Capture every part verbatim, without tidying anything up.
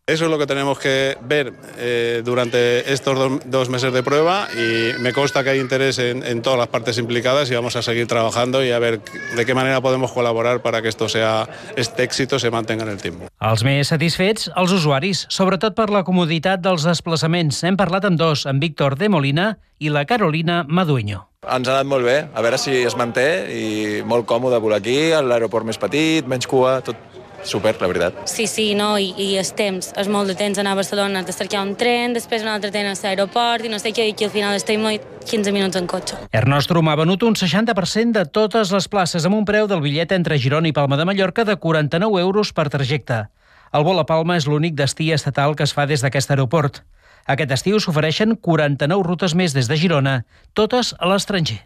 Eso es lo que tenemos que ver eh, durante estos do, dos meses de prueba y me consta que hay interés en, en todas las partes implicadas y vamos a seguir trabajando y a ver de qué manera podemos colaborar para que esto sea, este éxito se mantenga en el tiempo. Els més satisfets, els usuaris, sobretot per la comoditat dels desplaçaments. Hem parlat amb dos, amb Víctor de Molina i la Carolina Madueño. Ens ha anat molt bé, a veure si es manté i molt còmode volar aquí, l'aeroport més petit, menys cua, tot super, la veritat. Sí, sí, no, i, i el temps, és molt de temps anar a Barcelona, has de cercar un tren, després un altre tren a l'aeroport i no sé què, i aquí al final estem quinze minuts en cotxe. Ernostrum ha venut un seixanta per cent de totes les places amb un preu del bitllet entre Girona i Palma de Mallorca de quaranta-nou euros per trajecte. El vol a Palma és l'únic destí estatal que es fa des d'aquest aeroport. Aquest estiu s'ofereixen quaranta-nou rutes més des de Girona, totes a l'estranger.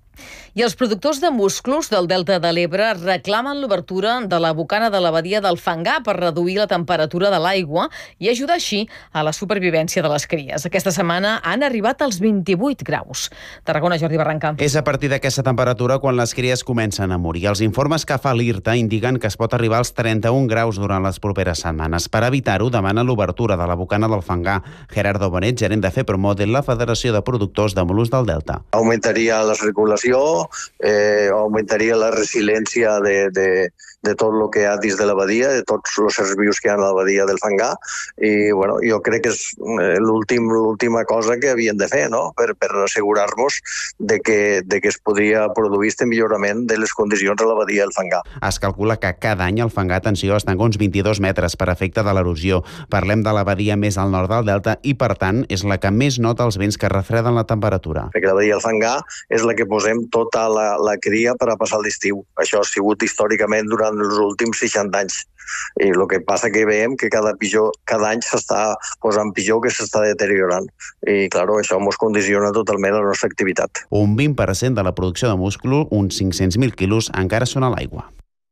I els productors de musclos del Delta de l'Ebre reclamen l'obertura de la bocana de la badia del Fangar per reduir la temperatura de l'aigua i ajudar així a la supervivència de les cries. Aquesta setmana han arribat als vint-i-vuit graus. Tarragona, Jordi Barranca. És a partir d'aquesta temperatura quan les cries comencen a morir. Els informes que fa l'IRTA indiquen que es pot arribar als trenta-un graus durant les properes setmanes. Per evitar-ho, demana l'obertura de la bocana del Fangar. Gerardo Bonet, gerent de FEPROMO de la Federació de Productors de Mol·luscs del Delta. Augmentaria la circulació, Eh, augmentaria la resiliència de, de, de tot el que hi ha dins de la badia, de tots els seres vius que hi ha a la badia del Fangar, i bueno, jo crec que és l'últim, l'última cosa que havien de fer, no? per, per assegurar-nos de que, de que es podria produir este millorament de les condicions a la badia del Fangar. Es calcula que cada any el Fangar, atenció, es tanca uns vint-i-dos metres per efecte de l'erosió. Parlem de la badia més al nord del Delta i, per tant, és la que més nota els vents que refreden la temperatura. Perquè la badia del Fangar és la que posem tota la, la cria per a passar l'estiu. Això ha sigut històricament durant els últims seixanta anys. I el que passa que veiem que cada, pitjor, cada any s'està posant pitjor, que s'està deteriorant. I, clar, això ens condiciona totalment la nostra activitat. Un vint per cent de la producció de múscul, uns cinc-cents mil quilos, encara són a l'aigua.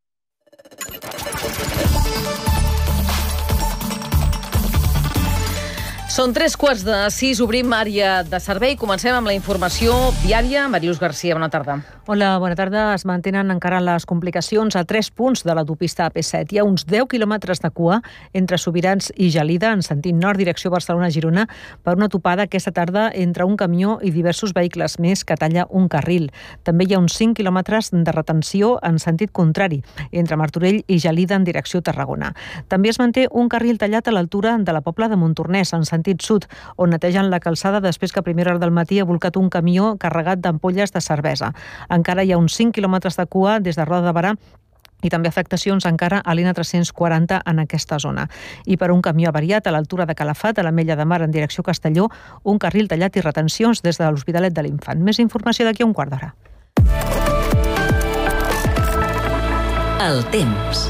Són tres quarts de sis, obrim àrea de servei. Comencem amb la informació viària. Marius Garcia, bona tarda. Hola, bona tarda. Es mantenen encara les complicacions a tres punts de l'autopista A P set. Hi ha uns deu quilòmetres de cua entre Sobirans i Gelida, en sentit nord, direcció Barcelona-Girona, per una topada aquesta tarda entre un camió i diversos vehicles més que talla un carril. També hi ha uns cinc quilòmetres de retenció en sentit contrari, entre Martorell i Gelida en direcció Tarragona. També es manté un carril tallat a l'altura de la Pobla de Montornès, en sentit sud, on netegen la calçada després que a primera hora del matí ha volcat un camió carregat d'ampolles de cervesa. Encara hi ha uns cinc quilòmetres de cua des de Roda de Barà i també afectacions encara a l'I N tres-cents quaranta en aquesta zona. I per un camió avariat a l'altura de Calafat, a l'Ametlla de Mar en direcció Castelló, un carril tallat i retencions des de l'Hospitalet de l'Infant. Més informació d'aquí a un quart d'hora. El temps.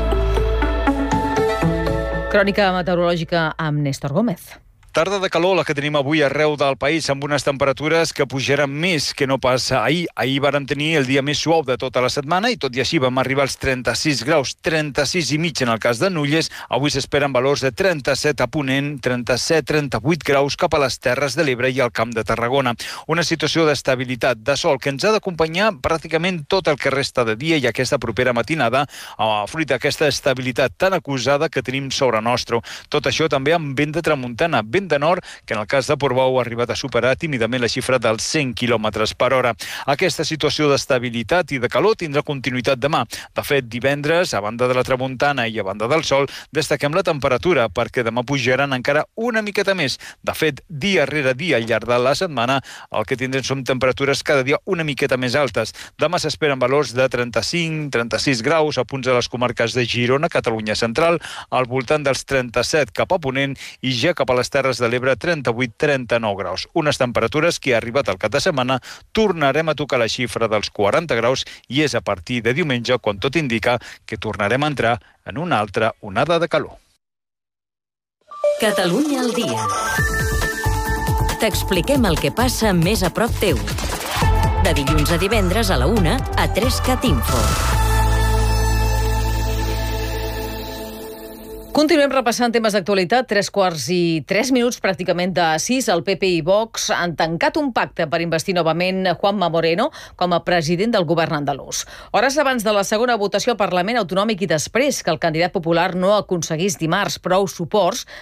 Crònica meteorològica amb Néstor Gómez. Tarda de calor la que tenim avui arreu del país, amb unes temperatures que pujaran més que no pas ahir. Ahir vàrem tenir el dia més suau de tota la setmana i tot i així vam arribar als trenta-sis graus, trenta-sis i mig en el cas de Nulles. Avui s'esperen valors de trenta-set a Ponent, trenta-set trenta-vuit graus cap a les Terres de l'Ebre i al Camp de Tarragona. Una situació d'estabilitat, de sol, que ens ha d'acompanyar pràcticament tot el que resta de dia i aquesta propera matinada, fruit d'aquesta estabilitat tan acusada que tenim sobre nostre. Tot això també amb vent de tramuntana, vent de nord, que en el cas de Portbou ha arribat a superar tímidament la xifra dels cent quilòmetres per hora. Aquesta situació d'estabilitat i de calor tindrà continuïtat demà. De fet, divendres, a banda de la tramuntana i a banda del sol, destaquem la temperatura, perquè demà pujaran encara una miqueta més. De fet, dia rere dia al llarg de la setmana, el que tindrem són temperatures cada dia una miqueta més altes. Demà s'esperen valors de trenta-cinc trenta-sis graus a punts de les comarques de Girona, Catalunya Central, al voltant dels trenta-set cap a Ponent i ja cap a les Terres de l'Ebre trenta-vuit trenta-nou graus. Unes temperatures que, arribat al cap de setmana, tornarem a tocar la xifra dels quaranta graus i és a partir de diumenge quan tot indica que tornarem a entrar en una altra onada de calor. Catalunya al dia. T'expliquem el que passa més a prop teu. De dilluns a divendres a la una a tres cat info. Continuem repassant temes d'actualitat. Tres quarts i tres minuts pràcticament de sis. El P P i Vox han tancat un pacte per investir novament Juanma Moreno com a president del govern andalús. Hores abans de la segona votació al Parlament Autonòmic i després que el candidat popular no aconseguís dimarts prou suports